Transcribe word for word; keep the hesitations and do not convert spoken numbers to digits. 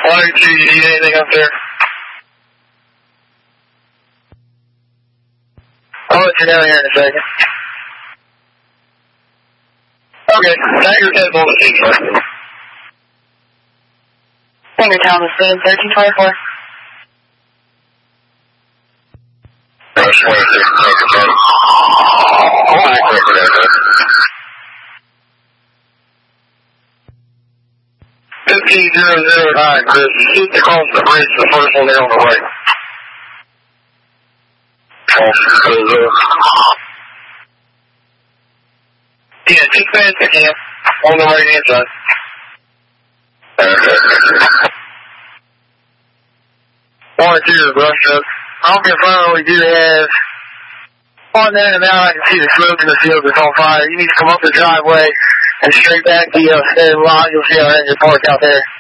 one two, you need anything up there? I'll let you know here in a second. Okay, Tiger ten on the scene first. Tiger ten on the scene, thirteen twenty-four. That's twenty-six, Tiger ten. Hold on quick for that, sir. fifteen zero zero nine, Chris. Shoot across the bridge, the first one there on the right. Yeah, just fast again. On the right hand side. One two, brush truck. Off in front, we do have on there and now I can see the smoke in the field that's on fire. You need to come up the driveway and straight back to the uh, state line. You'll see our engine parked out there.